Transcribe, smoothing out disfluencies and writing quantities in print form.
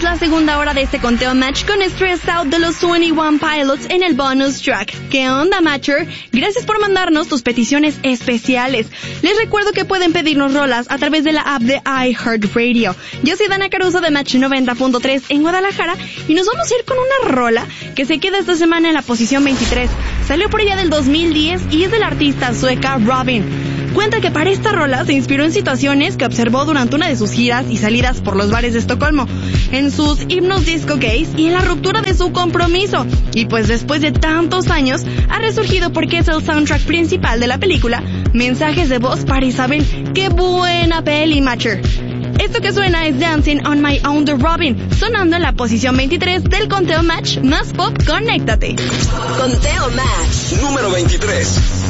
Iniciamos la segunda hora de este conteo match con Stress Out de los 21 Pilots en el bonus track. ¿Qué onda, Matcher? Gracias por mandarnos tus peticiones especiales. Les recuerdo que pueden pedirnos rolas a través de la app de iHeartRadio. Yo soy Dana Caruso de Match 90.3 en Guadalajara y nos vamos a ir con una rola que se queda esta semana en la posición 23. Salió por allá del 2010 y es de la artista sueca Robyn. Cuenta que para esta rola se inspiró en situaciones que observó durante una de sus giras y salidas por los bares de Estocolmo, en sus himnos disco gays y en la ruptura de su compromiso. Y pues después de tantos años ha resurgido porque es el soundtrack principal de la película Mensajes de Voz para Isabel. ¡Qué buena peli, Matcher! Esto que suena es Dancing on My Own de Robyn, sonando en la posición 23 del conteo match más pop. Conéctate. Conteo match número 23.